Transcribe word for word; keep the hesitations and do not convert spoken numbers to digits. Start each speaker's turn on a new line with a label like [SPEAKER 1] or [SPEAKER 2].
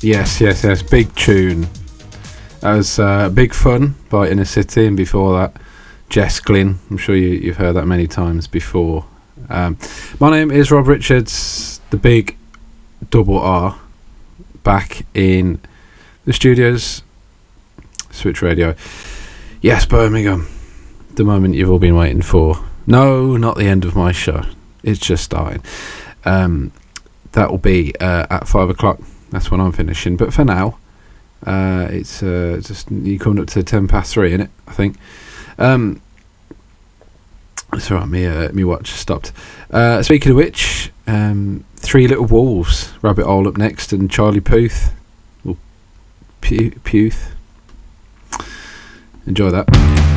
[SPEAKER 1] Yes, yes, yes. Big tune. That was uh, Big Fun by Inner City, and before that, Jess Glynn. I'm sure you, you've heard that many times before. Um, my name is Rob Richards, the big double R, back in the studios, Switch Radio. Yes, Birmingham. The moment you've all been waiting for. No, not the end of my show. It's just starting. Um, that will be uh, at five o'clock. That's when I'm finishing. But for now, uh, it's uh, just you coming up to ten past three, innit? I think. Um, it's alright. Me, uh, me watch stopped. Uh, speaking of which, um, Three Little Wolves, Rabbit Hole up next, and Charlie Puth. Or Puth. Enjoy that.